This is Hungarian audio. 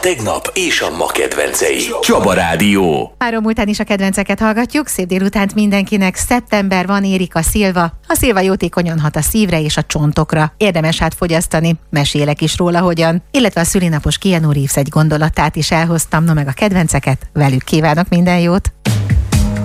tegnap és a ma kedvencei. Csaba Rádió. 3 után is a kedvenceket hallgatjuk. Szép délutánt mindenkinek. Szeptember van, érik a szilva. A szilva jótékonyan hat a szívre és a csontokra. Érdemes hát fogyasztani. Mesélek is róla, hogyan. Illetve a szülinapos Keanu Reeves egy gondolatát is elhoztam. No meg a kedvenceket. Velük kívánok minden jót.